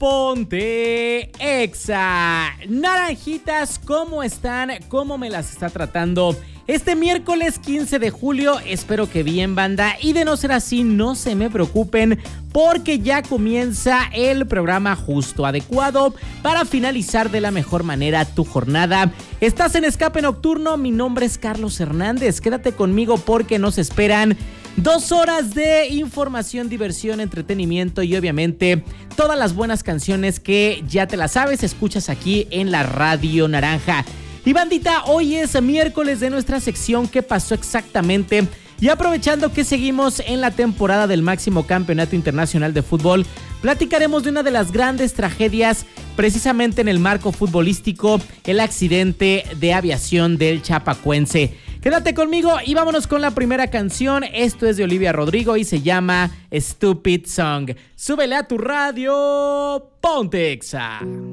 Ponte Exa. Naranjitas, ¿cómo están? ¿Cómo me las está tratando este miércoles 15 de julio? Espero que bien, banda, y de no ser así, no se me preocupen, porque ya comienza el programa justo adecuado para finalizar de la mejor manera tu jornada. Estás en Escape Nocturno, mi nombre es Carlos Hernández, quédate conmigo porque nos esperan 2 horas de información, diversión, entretenimiento y obviamente todas las buenas canciones que ya te las sabes, escuchas aquí en la Radio Naranja. Y bandita, hoy es miércoles de nuestra sección ¿Qué pasó exactamente? Y aprovechando que seguimos en la temporada del máximo campeonato internacional de fútbol, platicaremos de una de las grandes tragedias precisamente en el marco futbolístico, el accidente de aviación del Chapecoense. Quédate conmigo y vámonos con la primera canción. Esto es de Olivia Rodrigo y se llama Stupid Song. Súbele a tu radio, ponte Exa.